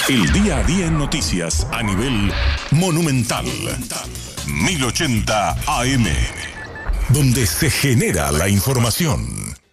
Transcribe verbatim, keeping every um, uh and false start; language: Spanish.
El día a día en noticias a nivel monumental. mil ochenta A M, donde se genera la información.